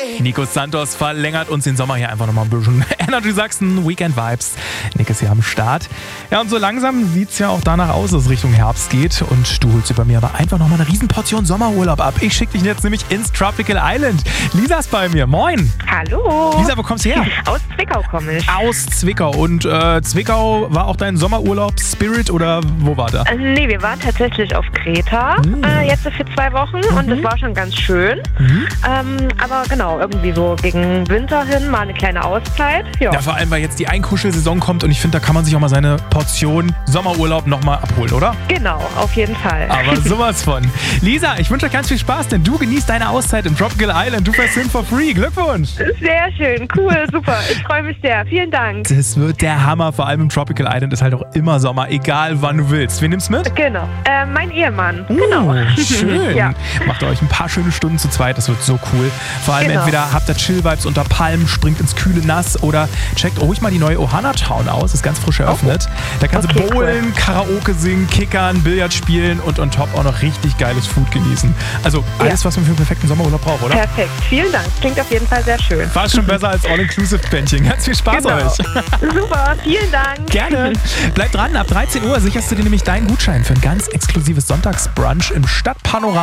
Nico Santos verlängert uns den Sommer hier einfach nochmal ein bisschen. Energy Sachsen, Weekend Vibes. Nick ist hier am Start. Ja, und so langsam sieht es ja auch danach aus, dass es Richtung Herbst geht. Und du holst dir bei mir aber einfach nochmal eine Riesenportion Sommerurlaub ab. Ich schicke dich jetzt nämlich ins Tropical Island. Lisa ist bei mir. Moin. Hallo. Lisa, wo kommst du her? Aus Zwickau komme ich. Aus Zwickau. Und Zwickau war auch dein Sommerurlaub-Spirit oder wo war der? Nee, wir waren tatsächlich auf Kreta jetzt für 2 Wochen und das war schon ganz schön. Aber genau, irgendwie so gegen Winter hin mal eine kleine Auszeit. Ja, vor allem, weil jetzt die Einkuschelsaison kommt und ich finde, da kann man sich auch mal seine Portion Sommerurlaub nochmal abholen, oder? Genau, auf jeden Fall. Aber sowas von. Lisa, ich wünsche dir ganz viel Spaß, denn du genießt deine Auszeit im Tropical Island. Du fährst hin for free. Glückwunsch! Sehr schön, cool, super. Ich freue mich sehr. Vielen Dank. Das wird der Hammer. Vor allem im Tropical Island ist halt auch immer Sommer, egal wann du willst. Wen nimmst du mit? Genau. Mein Ehemann. Genau. Schön. Ja. Macht euch ein paar schöne Stunden zu zweit. Das wird so cool. Vor allem entweder habt ihr Chill-Vibes unter Palmen, springt ins kühle Nass oder checkt ruhig mal die neue Ohana Town aus. Ist ganz frisch eröffnet. Da kannst du bowlen, Karaoke singen, kickern, Billard spielen und on top auch noch richtig geiles Food genießen. Also alles, was man für einen perfekten Sommerurlaub braucht, oder? Perfekt. Vielen Dank. Klingt auf jeden Fall sehr schön. Fast schon besser als All-Inclusive-Bändchen. Ganz viel Spaß euch. Super. Vielen Dank. Gerne. Bleib dran. Ab 13 Uhr sicherst du dir nämlich deinen Gutschein für ein ganz exklusives Sonntagsbrunch im Stadtpanorama